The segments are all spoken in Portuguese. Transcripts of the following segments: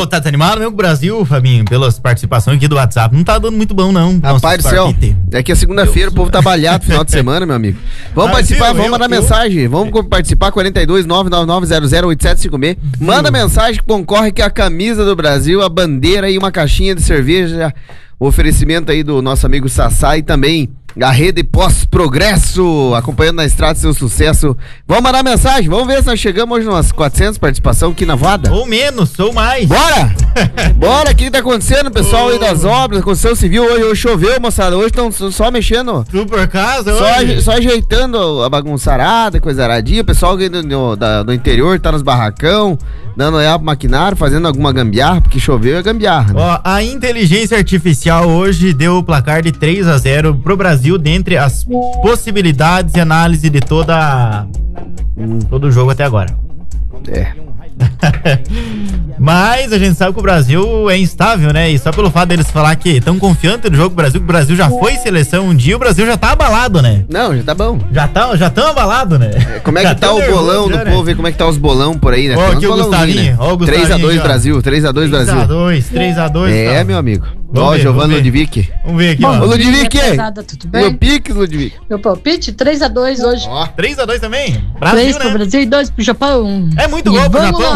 Ô, tá desanimado mesmo com o Brasil, Fabinho, pelas participações aqui do WhatsApp? Não tá dando muito bom, não. Rapaz do céu, é que é segunda-feira, o povo tá balhado final de semana, meu amigo. Vamos participar, vamos mandar mensagem. Vamos participar, 42 999008756. Manda mensagem que concorre que a camisa do Brasil, a bandeira e uma caixinha de cerveja. O oferecimento aí do nosso amigo Sassá e também a Rede Pós-Progresso, acompanhando na estrada seu sucesso. Vamos mandar mensagem, vamos ver se nós chegamos hoje umas 400 participação aqui na Voada. Ou menos, ou mais. Bora! Bora, o que tá acontecendo, pessoal aí das obras, construção civil, hoje choveu, moçada, hoje estão só mexendo. Tudo por casa só ajeitando a bagunçarada, coisa aradinha, o pessoal do interior tá nos barracão, dando olhar pro maquinário, fazendo alguma gambiarra, porque choveu é gambiarra, né? Ó, a inteligência artificial hoje deu o placar de 3-0 pro Brasil, dentre as possibilidades e análise de todo o jogo até agora. Mas a gente sabe que o Brasil é instável, né? E só pelo fato deles falar que estão confiantes no jogo do Brasil, que o Brasil já foi seleção um dia, o Brasil já tá abalado, né? Não, já tá bom. Já tão abalado, né? Como é que tá o bolão do povo, ver como é que tá os bolão por aí, né? Ó, aqui o Gustavinho, né? Ó, o Gustavinho 3-2 Brasil, 3-2 Brasil. 3-2. É, tá, meu amigo. Ó, Giovanni Ludwig. Vamos ver aqui, ó. Ô, Ludwig, tudo bem? Meu pique, Ludwig. Meu palpite, 3-2 hoje. Ó, 3-2 também? Brasil, 3 pro Brasil e 2 pro Japão. É muito gol pro Japão.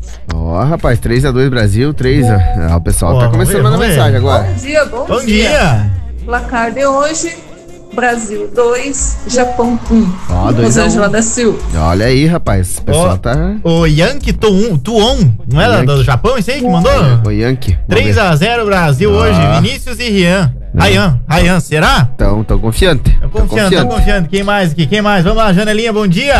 Ó, rapaz, 3-2 Brasil, 3. O pessoal tá começando a mandar mensagem agora. Bom dia. Placar de hoje: Brasil 2, Japão 1. Ó, Rosângela da Silva. Olha aí, rapaz. O pessoal tá. O Yankee Tuon, não é do Japão esse aí que mandou? O Yankee. 3-0 Brasil hoje. Vinícius e Rian. Rayan, será? Tão confiante. Tô confiante. Quem mais aqui? Vamos lá, Janelinha, bom dia.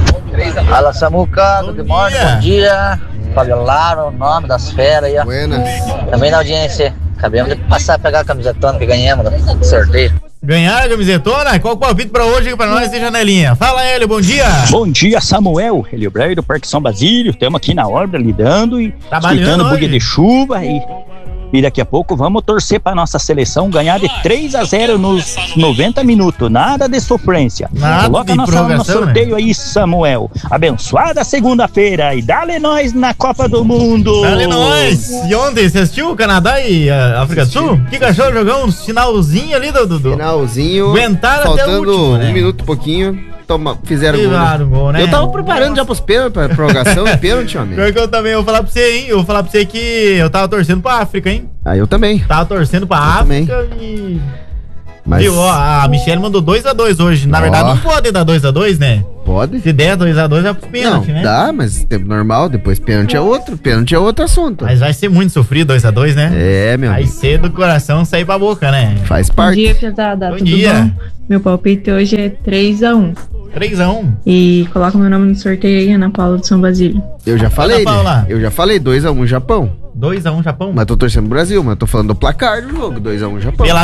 Fala, Samuca, tudo bom? Bom dia. Fabiolara, o nome das feras aí, ó. Buenas. Também na audiência. Acabamos de passar a pegar a camisetona que ganhamos no sorteio. Ganharam a camisetona? Qual o palpite pra hoje pra nós, Janelinha? Fala, Hélio, bom dia. Bom dia, Samuel, Hélio Breyer do Parque São Basílio. Estamos aqui na obra, lidando e escutando bugue de chuva e daqui a pouco vamos torcer para nossa seleção ganhar de 3-0 nos 90 minutos. Nada de sofrência. Coloca no sorteio, né? Aí, Samuel. Abençoada segunda-feira e dá-lhe nós na Copa do Mundo. Dá-lhe nós. E ontem você assistiu o Canadá e a África do Sul? Que achou? Jogão um finalzinho ali do... Finalzinho. Aguentaram até o último, né? Um minuto e pouquinho. Fizeram gol, né? Eu tava preparando já pros pênaltis, pra prorrogação e pênalti, amigo. Pior que eu também, eu vou falar pra você, hein? Eu vou falar pra você que eu tava torcendo pra África, hein? Eu também. Tava torcendo pra África também. Mas... Viu, ó, a Michelle mandou 2-2 hoje. Na verdade, não pode dar 2-2, né? Pode. Se der 2-2 é pro pênalti, né? Dá, mas tempo normal, depois pênalti é outro assunto. Mas vai ser muito sofrido 2-2, né? Meu amigo. Vai ser do coração sair pra boca, né? Faz parte. Bom dia, pesada. Tudo bom? Meu palpite hoje é 3-1. 3-1. E coloca meu nome no sorteio aí, Ana Paula de São Basílio. Eu já falei, né? Eu já falei 2-1 Japão. 2-1 Japão? Mas tô torcendo pro Brasil, mas tô falando do placar do jogo, 2-1 Japão. Pela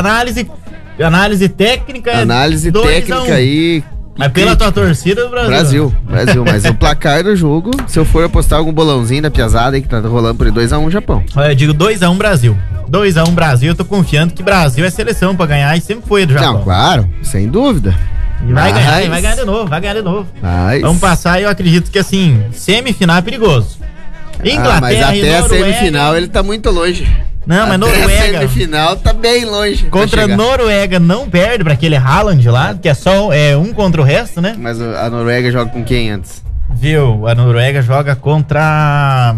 análise técnica. Análise técnica aí. Mas pela tua torcida do Brasil. Brasil, mas o placar do jogo, se eu for apostar algum bolãozinho da piazada aí que tá rolando por 2-1 Japão. Olha, eu digo 2-1 Brasil. 2-1 Brasil, eu tô confiando que Brasil é seleção pra ganhar e sempre foi do Japão. Não, claro, sem dúvida. E vai ganhar de novo. Vamos passar e eu acredito que assim, semifinal é perigoso. Inglaterra mas até a semifinal ele tá muito longe. Não, mas Noruega. A semifinal tá bem longe. Contra a Noruega não perde pra aquele Haaland lá, que é só um contra o resto, né? Mas a Noruega joga com quem antes? Viu? A Noruega joga contra...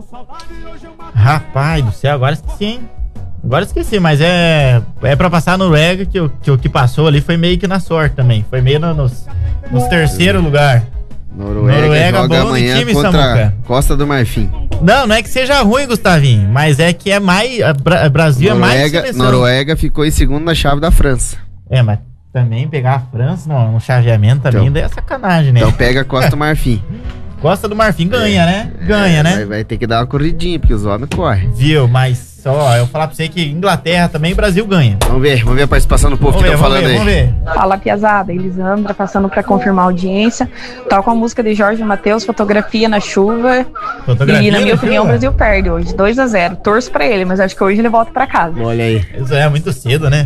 Rapaz do céu, agora esqueci, hein? Mas é pra passar a Noruega, que o que passou ali foi meio que na sorte também. Foi meio nos terceiro lugar. Noruega joga amanhã time, contra Samuca. Costa do Marfim. Não é que seja ruim, Gustavinho, mas é que é mais... Brasil é mais seleção. Noruega ficou em segundo na chave da França. Mas também pegar a França no chaveamento também daí é sacanagem, né? Então pega a Costa do Marfim. Costa do Marfim ganha, né? Né? Vai ter que dar uma corridinha, porque os homens correm. Viu, mas só, eu vou falar pra você que Inglaterra também, Brasil ganha. Vamos ver a participação do povo que tá falando aí. Vamos ver. Fala, piazada, Elisandra, passando pra confirmar a audiência. Toca a música de Jorge Mateus, Fotografia na Chuva. E na minha opinião, o Brasil perde hoje, 2-0. Torço pra ele, mas acho que hoje ele volta pra casa. Olha aí. Isso é muito cedo, né?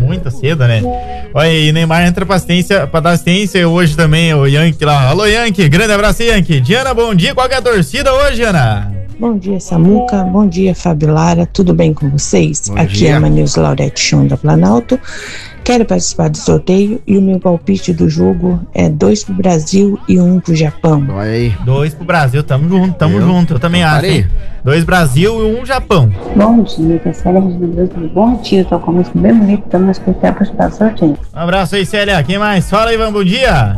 Olha aí, Neymar entra pra dar assistência hoje também, o Yankee lá. Alô, Yankee, grande abraço, Yankee. Diana, bom dia, qual que é a torcida hoje, Ana? Bom dia, Samuca. Bom dia, Fábio Lara. Tudo bem com vocês? Bom Aqui dia. é a Manils Laurete Chão da Planalto. Quero participar do sorteio e o meu palpite do jogo é 2 pro Brasil e 1 pro Japão. Olha aí. 2 pro Brasil, tamo junto. Eu também Então, acho, parei. hein? 2 Brasil e 1 Japão. Bom dia, que é Célia do Deus do Bom Tio, tô com música bem bonita, estamos esperando para participar do sorteio. Um abraço aí, Célia. Quem mais? Fala aí, bom dia.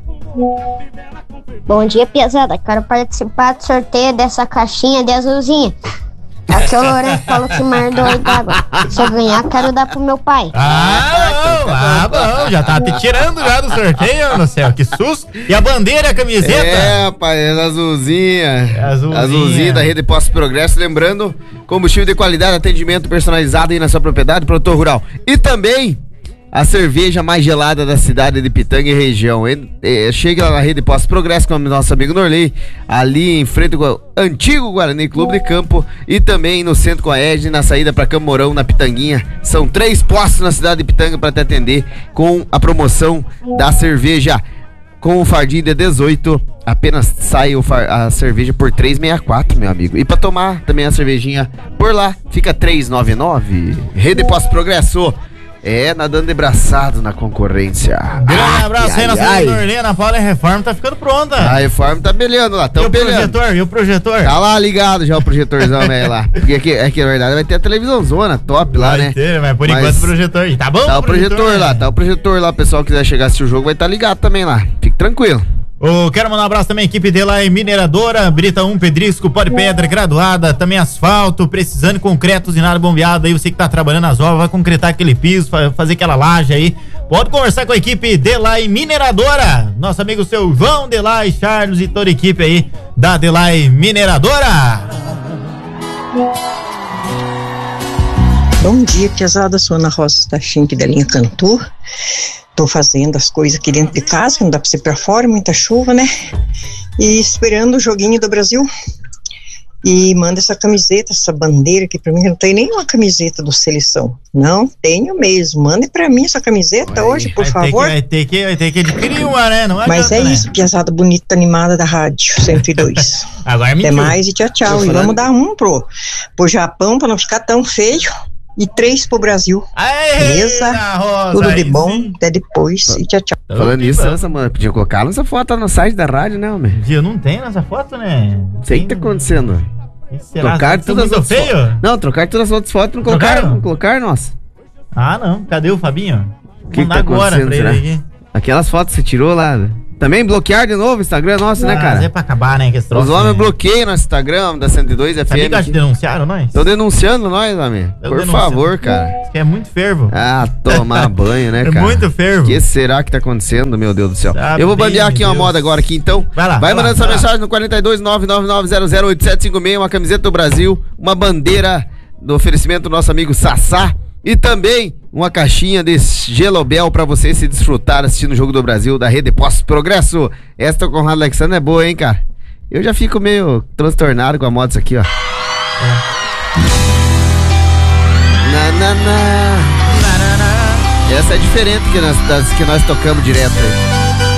Bom dia, pesada. Quero participar do sorteio dessa caixinha de azulzinha. Aqui é o Lourenço Paulo que mandou aí d'água. Se eu ganhar, quero dar pro meu pai. Bom. Já tá te tirando já do sorteio, mano do céu. Que susto. E a bandeira, a camiseta? É, rapaz, é azulzinha. Azulzinha da Rede Postos Progresso. Lembrando, combustível de qualidade, atendimento personalizado aí na sua propriedade, produtor rural. E também a cerveja mais gelada da cidade de Pitanga e região. Chega lá na Rede Postos Progresso com o nosso amigo Norley, ali em frente ao antigo Guarani Clube de Campo, e também no centro com a Edne, na saída para Campo Mourão, na Pitanguinha. São 3 postos na cidade de Pitanga para te atender com a promoção da cerveja. Com o fardinho de 18, apenas sai a cerveja por 3,64, meu amigo. E para tomar também a cervejinha por lá, fica 3,99. Rede Postos Progresso. Nadando de braçado na concorrência. Grande abraço aí, nossa amiga Norlena. A Paula Reforma tá ficando pronta. A Reforma tá belhando lá, tão belhando. E o projetor? Tá lá ligado já o projetorzão, velho, lá. Porque é que na verdade vai ter a televisãozona top lá, né? Mas por enquanto o projetor. Tá bom? Tá o projetor lá, tá o projetor lá. O pessoal que quiser chegar a assistir o jogo vai estar ligado também lá. Fique tranquilo. Quero mandar um abraço também, equipe Delay Mineradora, Brita 1, Pedrisco, Pó de Pedra, Graduada, também asfalto, precisando de concreto, usinado, bombeado, aí você que tá trabalhando nas obras, vai concretar aquele piso, fazer aquela laje aí, pode conversar com a equipe Delay Mineradora, nosso amigo seu João Delay, Charles e toda a equipe aí da Delay Mineradora. Bom dia, pesada. Sou Ana Rosa da Chink da linha Cantor. Tô fazendo as coisas aqui dentro de casa, que não dá pra ser pra fora, muita chuva, né? E esperando o joguinho do Brasil. E manda essa camiseta, essa bandeira aqui pra mim, que não tem nenhuma camiseta do Seleção. Não tenho mesmo. Mande pra mim essa camiseta hoje, por favor. Vai ter que adquirir uma, né? Não Mas é isso, piazada bonita, animada da Rádio 102. Agora até mais e tchau. E vamos dar um pro Japão, pra não ficar tão feio. E 3 pro Brasil. Beleza? Rosa, tudo de bom, até depois e tchau. Falando nisso, essa mano, podia colocar nossa foto no site da rádio, né, homem? Eu não tenho nessa foto, né? Não sei o que tá acontecendo. Trocaram todas as outras fotos. Não, trocaram todas as outras fotos, não colocaram, nossa. Ah, não. Cadê o Fabinho? O que tá acontecendo, será? Aquelas fotos que você tirou lá. Também bloquear de novo o Instagram nosso, né, cara? É pra acabar, né? Que os homens bloqueiam nosso Instagram da 102 FM. Sabia que denunciaram nós? Estão denunciando nós, homem. Por favor, cara. Isso que é muito fervo. Tomar banho, né, cara? É muito fervo. O que será que tá acontecendo, meu Deus do céu? Eu vou bandear aqui uma moda agora aqui, então. Vai mandando essa mensagem no 42999008756, uma camiseta do Brasil, uma bandeira do oferecimento do nosso amigo Sassá. E também uma caixinha de Gelobel pra você se desfrutar assistindo o Jogo do Brasil da Rede Postos Progresso. Esta com o Conrado Alexandre é boa, hein, cara? Eu já fico meio transtornado com a moto aqui, ó. Essa é diferente das que nós tocamos direto aí.